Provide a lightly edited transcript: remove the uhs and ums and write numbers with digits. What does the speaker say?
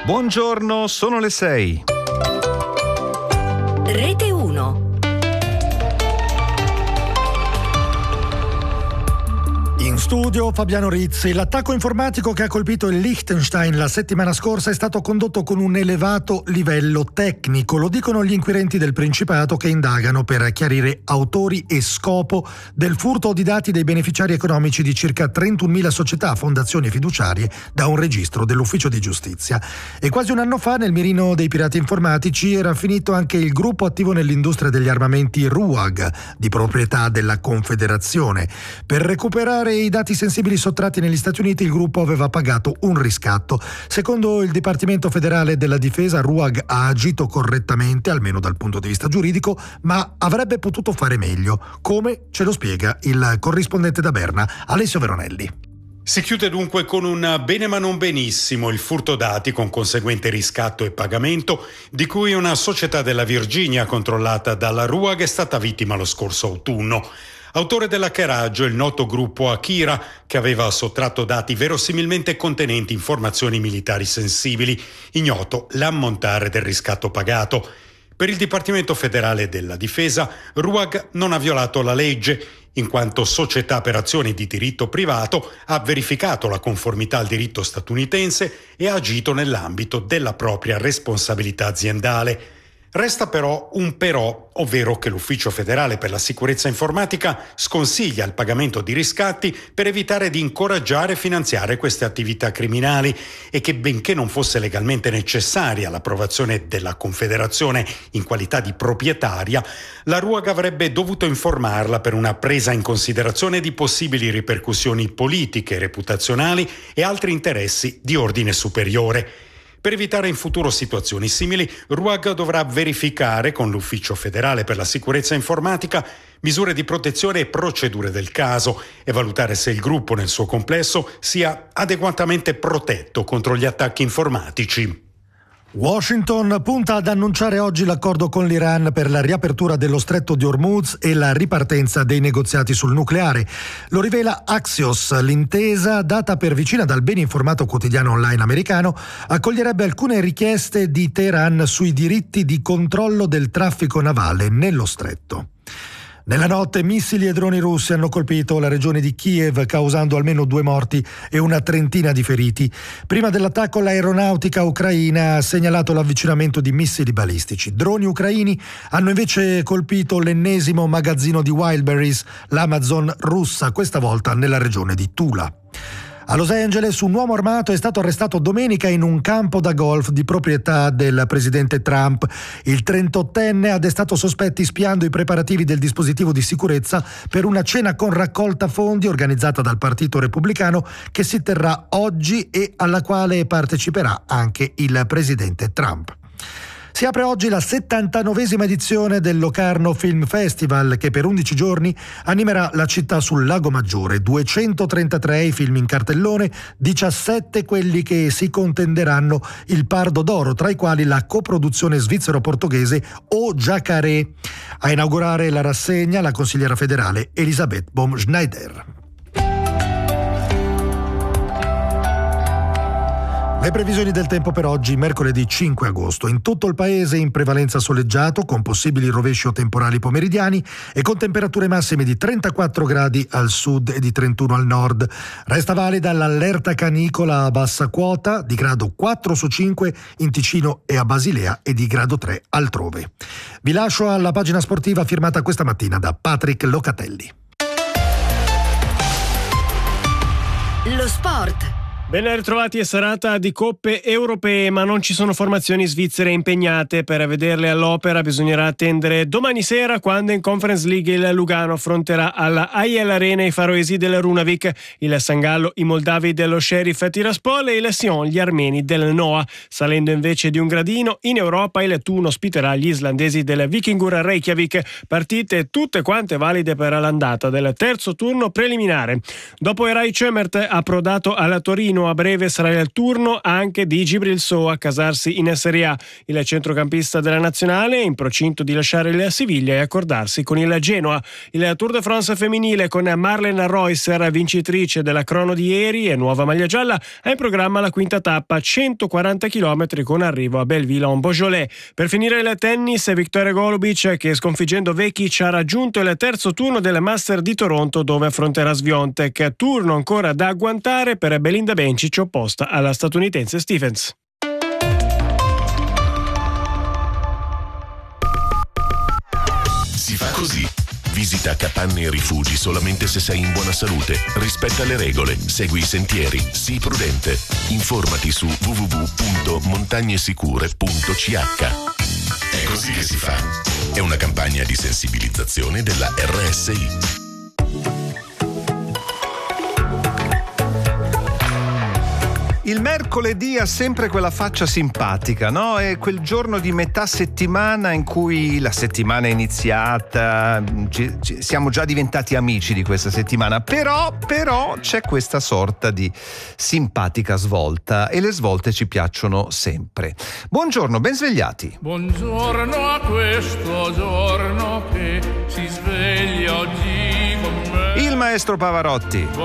Buongiorno, sono le 6. Rete 1. In studio Fabiano Rizzi. L'attacco informatico che ha colpito il Liechtenstein la settimana scorsa è stato condotto con un elevato livello tecnico. Lo dicono gli inquirenti del Principato che indagano per chiarire autori e scopo del furto di dati dei beneficiari economici di circa 31.000 società, fondazioni e fiduciarie da un registro dell'Ufficio di Giustizia. E quasi un anno fa nel mirino dei pirati informatici era finito anche il gruppo attivo nell'industria degli armamenti RUAG, di proprietà della Confederazione. Per recuperare i dati sensibili sottratti negli Stati Uniti, il gruppo aveva pagato un riscatto. Secondo il Dipartimento Federale della Difesa, RUAG ha agito correttamente, almeno dal punto di vista giuridico, ma avrebbe potuto fare meglio. Come? Ce lo spiega il corrispondente da Berna, Alessio Veronelli. Si chiude dunque con un bene ma non benissimo il furto dati con conseguente riscatto e pagamento di cui una società della Virginia controllata dalla RUAG è stata vittima lo scorso autunno. Autore dell'hackeraggio il noto gruppo Akira, che aveva sottratto dati verosimilmente contenenti informazioni militari sensibili, ignoto l'ammontare del riscatto pagato. Per il Dipartimento Federale della Difesa, RUAG non ha violato la legge, in quanto società per azioni di diritto privato ha verificato la conformità al diritto statunitense e ha agito nell'ambito della propria responsabilità aziendale. Resta però un però, ovvero che l'Ufficio Federale per la Sicurezza Informatica sconsiglia il pagamento di riscatti per evitare di incoraggiare e finanziare queste attività criminali e che, benché non fosse legalmente necessaria l'approvazione della Confederazione in qualità di proprietaria, la RUAG avrebbe dovuto informarla per una presa in considerazione di possibili ripercussioni politiche, reputazionali e altri interessi di ordine superiore. Per evitare in futuro situazioni simili, RUAG dovrà verificare con l'Ufficio Federale per la Sicurezza Informatica misure di protezione e procedure del caso e valutare se il gruppo nel suo complesso sia adeguatamente protetto contro gli attacchi informatici. Washington punta ad annunciare oggi l'accordo con l'Iran per la riapertura dello stretto di Hormuz e la ripartenza dei negoziati sul nucleare. Lo rivela Axios. L'intesa, data per vicina dal ben informato quotidiano online americano, accoglierebbe alcune richieste di Teheran sui diritti di controllo del traffico navale nello stretto. Nella notte missili e droni russi hanno colpito la regione di Kiev, causando almeno 2 morti e una trentina di feriti. Prima dell'attacco l'aeronautica ucraina ha segnalato l'avvicinamento di missili balistici. Droni ucraini hanno invece colpito l'ennesimo magazzino di Wildberries, l'Amazon russa, questa volta nella regione di Tula. A Los Angeles un uomo armato è stato arrestato domenica in un campo da golf di proprietà del presidente Trump. Il 38enne ha destato sospetti spiando i preparativi del dispositivo di sicurezza per una cena con raccolta fondi organizzata dal Partito Repubblicano che si terrà oggi e alla quale parteciperà anche il presidente Trump. Si apre oggi la 79esima edizione del Locarno Film Festival che per 11 giorni animerà la città sul Lago Maggiore. 233 i film in cartellone, 17 quelli che si contenderanno il Pardo d'Oro, tra i quali la coproduzione svizzero-portoghese O Jacaré. A inaugurare la rassegna la consigliera federale Elisabeth Baum-Schneider. Le previsioni del tempo per oggi, mercoledì 5 agosto. In tutto il paese in prevalenza soleggiato, con possibili rovesci o temporali pomeridiani e con temperature massime di 34 gradi al sud e di 31 al nord. Resta valida l'allerta canicola a bassa quota di grado 4 su 5 in Ticino e a Basilea e di grado 3 altrove. Vi lascio alla pagina sportiva firmata questa mattina da Patrick Locatelli. Lo sport. Ben ritrovati a serata di coppe europee, ma non ci sono formazioni svizzere impegnate. Per vederle all'opera bisognerà attendere domani sera, quando in Conference League il Lugano affronterà alla AIL Arena i faroesi del Runavik, il Sangallo i moldavi dello Sheriff Tiraspol e il Sion gli armeni del Noah. Salendo invece di un gradino, in Europa il Thun ospiterà gli islandesi del Vikingur Reykjavik, partite tutte quante valide per l'andata del terzo turno preliminare. Dopo Erai Cömert approdato alla Torino Torino. A breve sarà il turno anche di Djibril Sow a casarsi in Serie A. Il centrocampista della nazionale è in procinto di lasciare il Siviglia e accordarsi con il Genoa. Il Tour de France femminile con Marlene Reusser, vincitrice della crono di ieri e nuova maglia gialla, ha in programma la quinta tappa, 140 km con arrivo a Belleville-en-Beaujolais. Per finire il tennis, Viktoria Golubic, che sconfiggendo Vekic ha raggiunto il terzo turno del Master di Toronto, dove affronterà Swiatek. Turno ancora da agguantare per Belinda Bencic, opposta alla statunitense Stephens. Si fa così. Visita capanne e rifugi solamente se sei in buona salute. Rispetta le regole, segui i sentieri, sii prudente. Informati su www.montagnesicure.ch. È così che si fa. È una campagna di sensibilizzazione della RSI. Il mercoledì ha sempre quella faccia simpatica, no? È quel giorno di metà settimana in cui la settimana è iniziata, siamo già diventati amici di questa settimana, però c'è questa sorta di simpatica svolta e le svolte ci piacciono sempre. Buongiorno, ben svegliati. Buongiorno a questo giorno che si sveglia oggi con me. Il maestro Pavarotti.